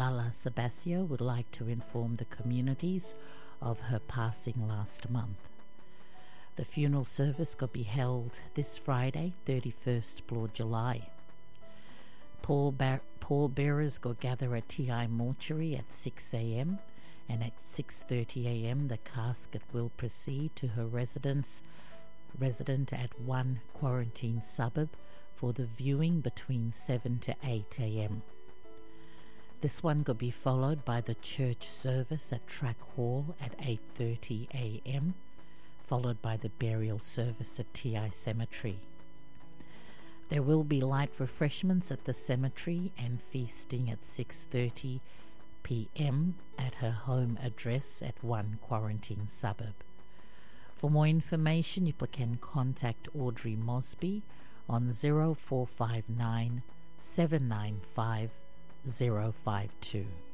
Lala Sebastião would like to inform the communities of her passing last month. The funeral service will be held this Friday, 31st July. Pallbearers will gather at TI Mortuary at 6 a.m. and at 6:30 a.m. the casket will proceed to her resident at 1 Quarantine Suburb for the viewing between 7 to 8 a.m. This one will be followed by the church service at Track Hall at 8:30 a.m., followed by the burial service at TI Cemetery. There will be light refreshments at the cemetery and feasting at 6:30 p.m. at her home address at 1 Quarantine Suburb. For more information, you can contact Audrey Mosby on 0459 795 052.